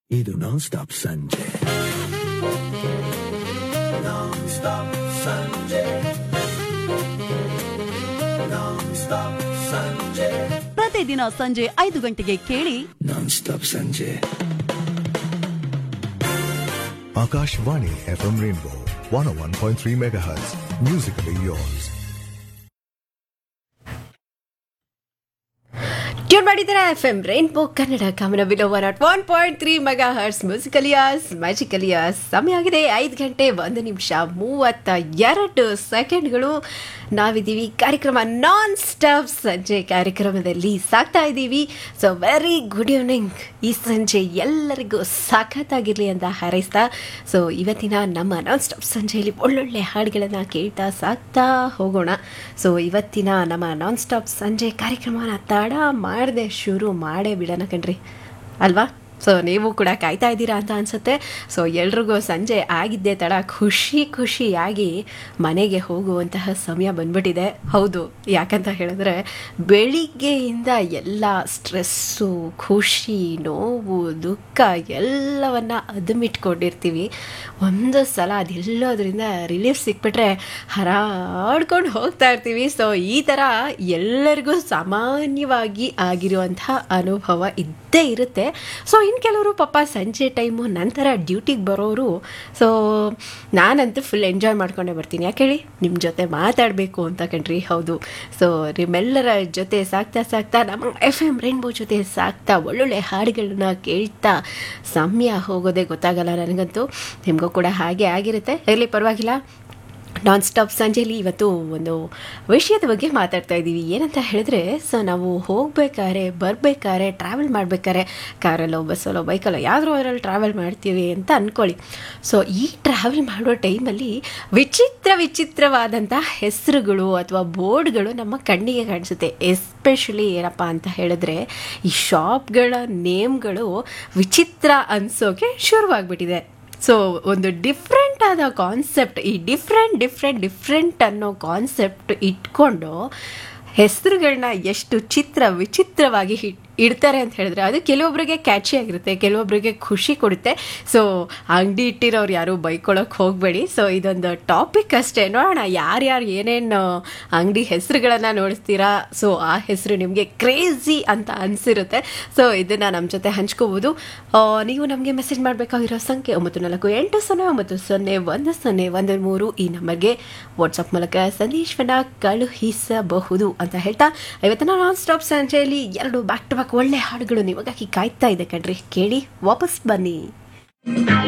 ಇದು non stop ಸಂಜೆ. Non stop ಸಂಜೆ. ನಾನ್ ಸ್ಟಾಪ್ ಸಂಜೆ. ಪ್ರತಿದಿನ ಸಂಜೆ 5 ಗಂಟೆಗೆ ಕೇಳಿ ನಾನ್ ಸ್ಟಾಪ್ ಸಂಜೆ. Akashvani FM Rainbow 101.3 MHz. Musically yours. Tune ಮಾಡಿದ್ದೀರಾ FM ರೈನ್ಬೋ ಕನ್ನಡ ಕಾಮನ ಬಿಲೋ 101.3 MHz ಮ್ಯೂಸಿಕಲಿಯಾಸ್ ಮ್ಯಾಜಿಕಲಿಯಾಸ್. ಸಮಯ ಆಗಿದೆ 5 ಗಂಟೆ 1 ನಿಮಿಷ 32 ಸೆಕೆಂಡ್ಗಳು. ನಾವಿದ್ದೀವಿ ಕಾರ್ಯಕ್ರಮ ನಾನ್ ಸ್ಟಾಪ್ ಸಂಜೆ ಕಾರ್ಯಕ್ರಮದಲ್ಲಿ ಸಾಕ್ತಾ ಇದ್ದೀವಿ. So very good evening. ಈ ಸಂಜೆ ಎಲ್ಲರಿಗೂ ಸಖತ್ತಾಗಿರಲಿ ಅಂತ ಹಾರೈಸ್ತಾ ಸೊ ಇವತ್ತಿನ ನಮ್ಮ ನಾನ್ ಸ್ಟಾಪ್ ಸಂಜೆಯಲ್ಲಿ ಒಳ್ಳೊಳ್ಳೆ ಹಾಡುಗಳನ್ನು ಕೇಳ್ತಾ ಸಾಕ್ತಾ ಹೋಗೋಣ. ಸೊ ಇವತ್ತಿನ ನಮ್ಮ ನಾನ್ ಸ್ಟಾಪ್ ಸಂಜೆ ಕಾರ್ಯಕ್ರಮನ ತಡ ಮಾಡದೆ ಶುರು ಮಾಡೇ ಬಿಡೋಣ ಕಣ್ರಿ, ಅಲ್ವಾ? ಸೊ ನೀವು ಕೂಡ ಕಾಯ್ತಾ ಇದ್ದೀರಾ ಅಂತ ಅನಿಸುತ್ತೆ. ಸೊ ಎಲ್ರಿಗೂ ಸಂಜೆ ಆಗಿದ್ದೇ ತಡ ಖುಷಿಯಾಗಿ ಮನೆಗೆ ಹೋಗುವಂತಹ ಸಮಯ ಬಂದ್ಬಿಟ್ಟಿದೆ. ಹೌದು, ಯಾಕಂತ ಹೇಳಿದ್ರೆ ಬೆಳಿಗ್ಗೆಯಿಂದ ಎಲ್ಲ ಸ್ಟ್ರೆಸ್ಸು, ಖುಷಿ, ನೋವು, ದುಃಖ ಎಲ್ಲವನ್ನ ಅದುಮಿಟ್ಕೊಂಡಿರ್ತೀವಿ. ಒಂದು ಸಲ ಅದೆಲ್ಲೋದ್ರಿಂದ ರಿಲೀಫ್ ಸಿಕ್ಬಿಟ್ರೆ ಹರಾಡ್ಕೊಂಡು ಹೋಗ್ತಾ ಇರ್ತೀವಿ. ಸೊ ಈ ಥರ ಎಲ್ಲರಿಗೂ ಸಾಮಾನ್ಯವಾಗಿ ಆಗಿರುವಂತಹ ಅನುಭವ ಇದ್ದೇ ಇರುತ್ತೆ. ಸೊ ಇನ್ನು ಕೆಲವರು ಪಾಪ ಸಂಜೆ ಟೈಮು ನಂತರ ಡ್ಯೂಟಿಗೆ ಬರೋರು. ಸೊ ನಾನಂತೂ ಫುಲ್ ಎಂಜಾಯ್ ಮಾಡ್ಕೊಂಡೇ ಬರ್ತೀನಿ. ಯಾಕೆ ಹೇಳಿ, ನಿಮ್ಮ ಜೊತೆ ಮಾತಾಡಬೇಕು ಅಂತ ಕಣ್ರಿ. ಹೌದು, ಸೊ ನಿಮ್ಮೆಲ್ಲರ ಜೊತೆ ಸಾಕ್ತಾ ನಮ್ಮ FM ರೈನ್ಬೋ ಜೊತೆ ಸಾಕ್ತಾ ಒಳ್ಳೊಳ್ಳೆ ಹಾಡುಗಳನ್ನ ಕೇಳ್ತಾ ಸಮಯ ಹೋಗೋದೇ ಗೊತ್ತಾಗಲ್ಲ ನನಗಂತೂ. ನಿಮಗೂ ಕೂಡ ಹಾಗೆ ಆಗಿರುತ್ತೆ. ಇರಲಿ, ಪರವಾಗಿಲ್ಲ. ನಾನ್ ಸ್ಟಾಪ್ ಸಂಜೆಯಲ್ಲಿ ಇವತ್ತು ಒಂದು ವಿಷಯದ ಬಗ್ಗೆ ಮಾತಾಡ್ತಾ ಇದ್ದೀವಿ. ಏನಂತ ಹೇಳಿದ್ರೆ, ಸೊ ನಾವು ಹೋಗ್ಬೇಕಾದ್ರೆ ಬರಬೇಕಾದ್ರೆ ಟ್ರಾವೆಲ್ ಮಾಡಬೇಕಾದ್ರೆ ಕಾರಲ್ಲೋ ಬಸ್ಸಲ್ಲೋ ಬೈಕಲ್ಲೋ ಯಾವ್ದಾರು ಅದರಲ್ಲಿ ಟ್ರಾವೆಲ್ ಮಾಡ್ತೀವಿ ಅಂತ ಅಂದ್ಕೊಳ್ಳಿ. ಸೊ ಈ ಟ್ರಾವೆಲ್ ಮಾಡೋ ಟೈಮಲ್ಲಿ ವಿಚಿತ್ರವಾದಂಥ ಹೆಸರುಗಳು ಅಥವಾ ಬೋರ್ಡ್ಗಳು ನಮ್ಮ ಕಣ್ಣಿಗೆ ಕಾಣಿಸುತ್ತೆ. ಎಸ್ಪೆಷಲಿ ಏನಪ್ಪ ಅಂತ ಹೇಳಿದ್ರೆ, ಈ ಶಾಪ್ಗಳ ನೇಮ್ಗಳು ವಿಚಿತ್ರ ಅನಿಸೋಕೆ ಶುರುವಾಗ್ಬಿಟ್ಟಿದೆ. ಸೊ ಒಂದು ಡಿಫ್ರೆಂಟ್ ಆದ ಕಾನ್ಸೆಪ್ಟ್, ಈ ಡಿಫ್ರೆಂಟ್ ಅನ್ನೋ ಕಾನ್ಸೆಪ್ಟ್ ಇಟ್ಕೊಂಡು ಹೆಸರುಗಳನ್ನ ಎಷ್ಟು ವಿಚಿತ್ರವಾಗಿ ಇಡ್ತಾರೆ ಅಂತ ಹೇಳಿದ್ರೆ ಅದು ಕೆಲವೊಬ್ಬರಿಗೆ ಕ್ಯಾಚಿ ಆಗಿರುತ್ತೆ, ಕೆಲವೊಬ್ಬರಿಗೆ ಖುಷಿ ಕೊಡುತ್ತೆ. ಸೊ ಅಂಗಡಿ ಇಟ್ಟಿರೋರು ಯಾರು ಬೈಕೊಳ್ಳೋಕೆ ಹೋಗಬೇಡಿ. ಸೊ ಇದೊಂದು ಟಾಪಿಕ್ ಅಷ್ಟೇ. ನೋಡೋಣ ಯಾರ್ಯಾರು ಏನೇನು ಅಂಗಡಿ ಹೆಸರುಗಳನ್ನು ನೋಡಿಸ್ತೀರಾ. ಸೊ ಆ ಹೆಸರು ನಿಮಗೆ ಕ್ರೇಜಿ ಅಂತ ಅನಿಸಿರುತ್ತೆ. ಸೊ ಇದನ್ನು ನಮ್ಮ ಜೊತೆ ಹಂಚ್ಕೋಬೋದು. ನೀವು ನಮಗೆ ಮೆಸೇಜ್ ಮಾಡಬೇಕಾಗಿರೋ ಸಂಖ್ಯೆ 9480901013 ಈ ನಂಬರ್ಗೆ ವಾಟ್ಸಪ್ ಮೂಲಕ ಸಂದೇಶವನ್ನು ಕಳುಹಿಸಬಹುದು ಅಂತ ಹೇಳ್ತಾ ಇವತ್ತಿನ non stop ಸಂಜೆಯಲ್ಲಿ 2 back to back ಒಳ್ಳೆ ಹಾಡುಗಳು ನಿಮಗಾಗಿ ಕಾಯ್ತಾ ಇದೆ ಕಣ್ರಿ. ಕೇಳಿ ವಾಪಸ್ ಬನ್ನಿ.